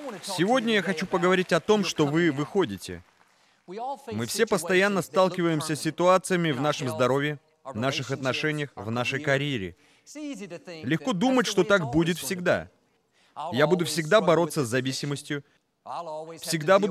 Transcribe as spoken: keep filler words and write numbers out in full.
Сегодня я хочу поговорить о том, что вы выходите. Мы все постоянно сталкиваемся с ситуациями в нашем здоровье, в наших отношениях, в нашей карьере. Легко думать, что так будет всегда. Я буду всегда бороться с зависимостью, всегда буду